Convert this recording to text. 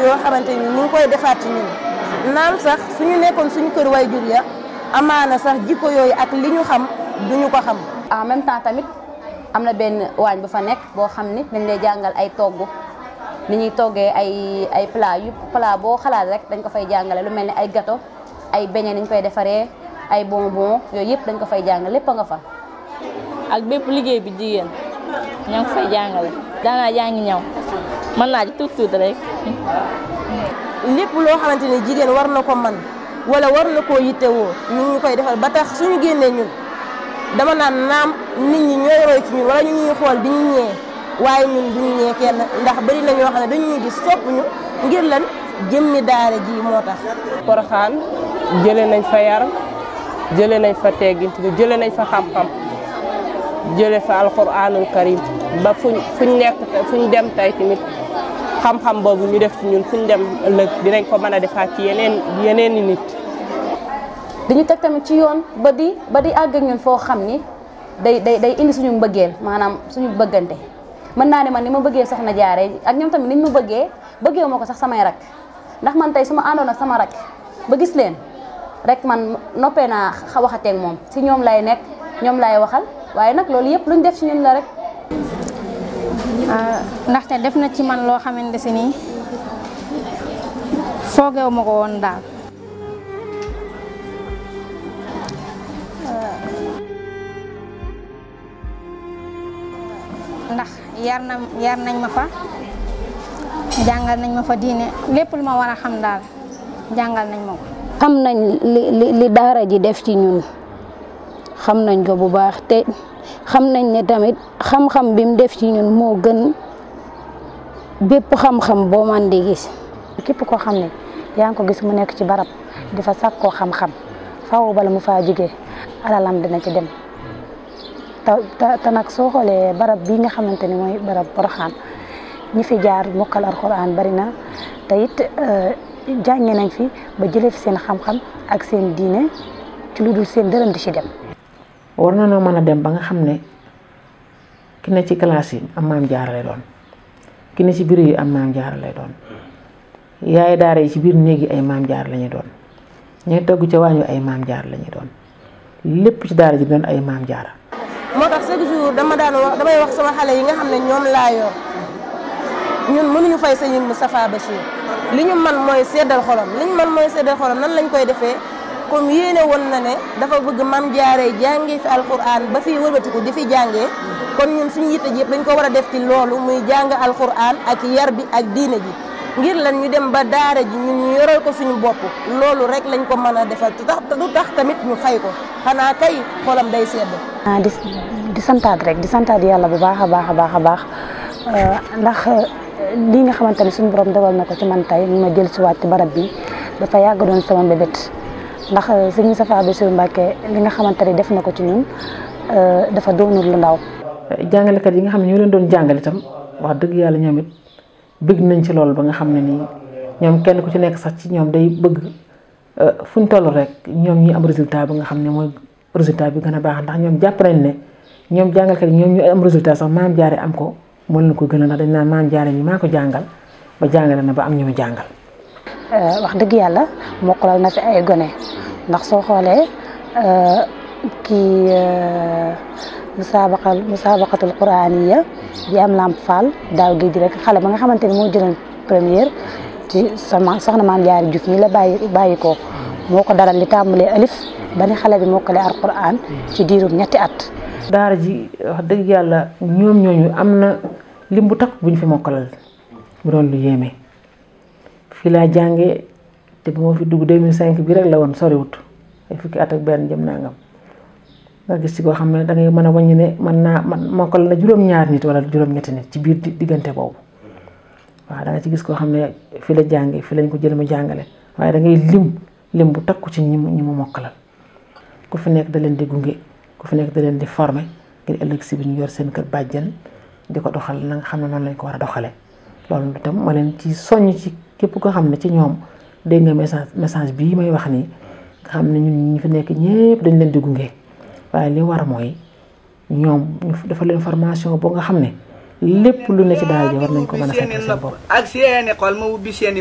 yoo xamante ni ñu ngi koy defaat ci ñun naam sax suñu nekkoon suñu kër waajur ya amaana sax jikko yooyu ak li ñu xam duñu ko xam. en même temps tamit am na benn waañ bu fa nekk boo xam ni dañ lay jàngal ay togg ni ñuy toggee ay plat boo xalaat rek dañ ko fay jàngale lu mel ni ay gâteau ay beignet niñ koy defaree ay bonbon yooyu yëpp dañ ko fay jàngale lépp a nga fa. ak bépp liggéey bi jigéen ñoo ngi fay jàngale daanaa jàngi ñaw mën naa ci tuut rek. lépp loo xamante ni jigéen war na ko man wala war na koo yittewoo ñu koy defal ba tax suñu génnee ñun dama naan naam nit ñi ñooy roy ci ñun wala ñu ñuy xool di ñu ñee waaye ñun duñu ñee kenn ndax bari na ñoo xam ne dañuy gis sopp ñu ngir lan jëmmi daara ji moo tax. Porokhane jëlee nañ fa yar jëlee nañ fa teggin jëlee nañ fa xam-xam jëlee fa alquranul karim ba fuñ nekk fuñ dem tey tamit xam-xam boobu ñu def ci ñun fuñ dem ëllëg dinañ ko mën a defaat ci yeneen i nit. dañu teg tamit ci yoon ba di àgg ak ñun foo xam ni day indi suñu mbëggeel maanaam suñu bëggante mën naa ne man ni ma bëggee soxna Jaara ak ñoom tamit niñ ma bëggee ma ko sax samay rak ndax man tey su ma àndoon ak sama rak ba gis leen rek man noppee naa waxateeg moom si ñoom lay nekk ñoom lay waxal waaye nag loolu yëpp luñ def ci ñun la rek. ndaxte def na ci man loo xamante si nii foogeewu ma ko woon daal. ndax yar nañ ma fa jàngal nañ ma fa diine lépp lu ma war a xam daal jàngal nañ ma ko. xam nañ li daara ji def ci ñun xam nañ ko bu baax te xam nañ ne tamit xam-xam bi mu def ci ñun moo gën bépp xam-xam boo man di gis. képp koo xam ne yaa ngi ko gis mu nekk ci barab di fa sàkkoo xam-xam faaw bala mu faa jógee alalam dina ci dem te nag soo xoolee barab bii nga xamante ni mooy barab Porokhane ñi fi jaar mokkal alxuraan bari na te it jànge nañ fi ba jëlee fi seen xam-xam ak seen diine ci lu dul seen dërëm di ci dem. war na noo mën a dem ba nga xam ne ki ne ci classe yi am maam jaara lay doon ki ne ci bureau yi am maam jaara lay doon yaay daara yi ci biir néeg yi ay maam jaara lañuy doon ñooy togg ca waañu ay maam jaara lañuy doon lépp ci daara ji doon ay maam jaara. moo tax chaque jour damay wax sama xale yi nga xam ne ñoom laa yor ñun mënuñu fay Sëñ Moustapha Bachir li ñu man mooy seddal xolam nan lañ koy defee comme yéene woon na ne dafa bëgg maam jaaree jàngee fi alquran ba fi wëlbatiku di fi jàngee kon ñun suñu yitte ji yëpp dañ ko war a def ci loolu muy jàng alquran ak yar bi ak diine ji ngir lan ñu dem ba daara ji ñun ñu yoral ko suñu bopp loolu rek lañ ko mën a defal te du tax tamit ñu fay ko xanaa kay xolam day sedd. di santaat rek di santaat yàlla bu baax a baax ndax lii nga xamante ne suñu borom dogal na ko ci man tey ma jël si waat ci barab bi dafa yàgg doon sama mbébét ndax Sëñ Moustapha Bassirou Mbacké li nga xamante ne def na ko ci ñun dafa doonul lu ndaw. jàngalekat yi nga xam ne ñoo leen doon jàngale itam wax dëgg yàlla ñoom it bëgg nañ ci loolu ba nga xam ne nii ñoom kenn ku ci nekk sax ci ñoom day bëgg fu ñu toll rek ñoom ñi am résultat ba nga xam ne mooy résultat bi gën a baax ndax ñoom jàpp nañ ne ñoom jàngalkat yi ñoom ñu am résultat sax maam jaare am ko moo leen ko gën a ndax dañ naan maam jaare mi maa ko jàngal ba jàngale na ba am ñu mu jàngal. wax dëgg yàlla mokkalal na fi ay gone ndax soo xoolee kii musabaqatul quraaniya bi am Lamp Fall daaw géej rek xale ba nga xamante ni moo jëloon première ci sama soxna maam Jaara Juuf mi la bàyyi ko moo ko daral li tàmbalee alif ba ni xale bi mokkale alquran ci diirum ñetti at. daara ji wax dëgg yàlla ñoom ñooñu am na lim bu takk buñ fi mokkalal mu doon lu yéeme fii laa jàngee te bu ma fi dugg 2005 bi rek la woon soriwut ay fukki at ak benn jëm nangam nga gis ci koo xam ne da ngay mën a wàññi ne man mokkal na juróom-ñaari nit wala juróom-ñetti nit ci biir diggante boobu waaw da nga ci gis koo xam ne fii la jàngee fii lañ ko jël mu jàngale waaye da ngay lim bu takku ci ñi mu mokkalal ku fi nekk da leen di gunge ku fi nekk da leen di former ngir ëllëg si bi ñu yor seen kër bàjjan di ko doxal na nga xam ne noonu lañ ko war a doxalee loolu itam ma leen ci soññ ci képp koo xam ne ci ñoom dégg nga message bii may wax nii nga xam ne ñun ñi fi nekk ñëpp dañ leen di gunge waaye li war mooy ñoom ñu defal leen formation boo nga xam ne lépp lu ne ci daara ji war nañ ko mën a fekk seen bopp.